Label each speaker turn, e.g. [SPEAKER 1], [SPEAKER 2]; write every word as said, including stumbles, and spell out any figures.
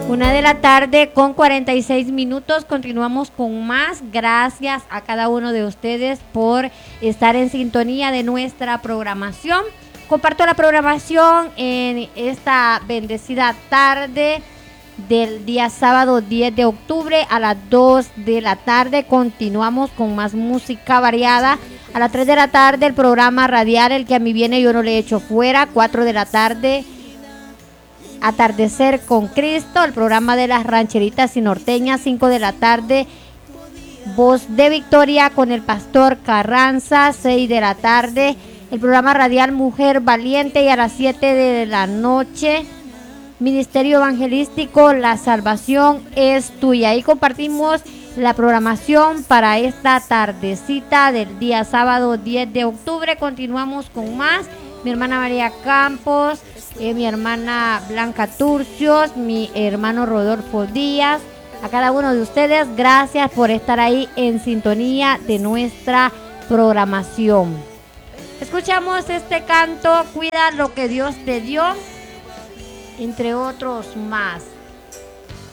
[SPEAKER 1] Una de la tarde con cuarenta y seis minutos. Continuamos con más. Gracias a cada uno de ustedes por estar en sintonía de nuestra programación. Comparto la programación en esta bendecida tarde del día sábado diez de octubre a las dos de la tarde. Continuamos con más música variada. A las tres de la tarde el programa radial El que a mí viene yo no le echo fuera. cuatro de la tarde Atardecer con Cristo, el programa de las rancheritas y norteñas. Cinco de la tarde Voz de Victoria con el pastor Carranza. Seis de la tarde el programa radial Mujer Valiente, y a las siete de la noche Ministerio Evangelístico La Salvación es Tuya. Y compartimos la programación para esta tardecita del día sábado diez de octubre. Continuamos con más. Mi hermana María Campos, eh, mi hermana Blanca Turcios, mi hermano Rodolfo Díaz. A cada uno de ustedes, gracias por estar ahí en sintonía de nuestra programación. Escuchamos este canto, Cuida lo que Dios te dio, entre otros más.